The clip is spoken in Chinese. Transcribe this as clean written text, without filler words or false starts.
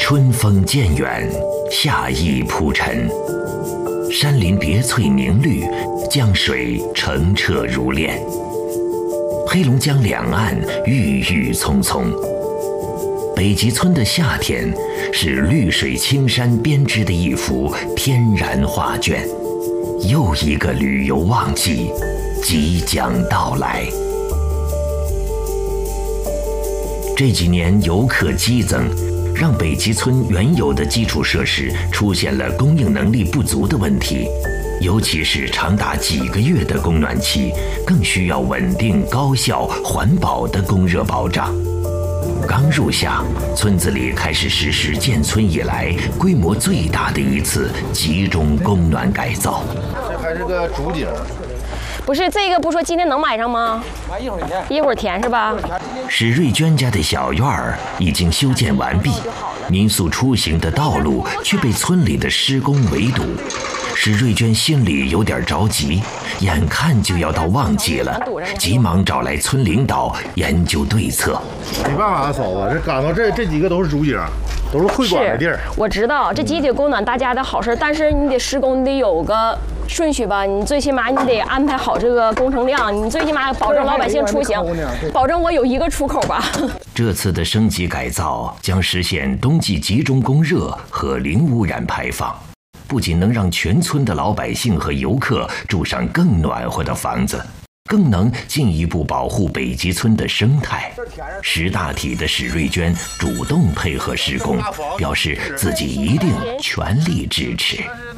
春风渐远，夏意铺陈，山林叠翠凝绿，江水澄澈如练。黑龙江两岸郁郁葱葱，北极村的夏天是绿水青山编织的一幅天然画卷。又一个旅游旺季即将到来。这几年游客激增，让北极村原有的基础设施出现了供应能力不足的问题，尤其是长达几个月的供暖期，更需要稳定、高效、环保的供热保障。刚入夏，村子里开始实施建村以来规模最大的一次集中供暖改造。 这还是个主景。 不是这个，不说今天能买上吗？ 买一会儿填， 一会儿填是吧？ 史瑞娟家的小院儿已经修建完毕，民宿出行的道路却被村里的施工围堵。史瑞娟心里有点着急，眼看就要到旺季了，急忙找来村领导研究对策。 没办法，嫂子，这赶到这几个都是主景，都是会馆的地儿。 我知道这集体供暖大家的好事，但是你得施工，你得有个顺序吧，你最起码你得安排好这个工程量，你最起码保证老百姓出行，保证我有一个出口吧。 这次的升级改造将实现冬季集中供热和零污染排放，不仅能让全村的老百姓和游客住上更暖和的房子，更能进一步保护北极村的生态。识大体的史瑞娟主动配合施工，表示自己一定全力支持。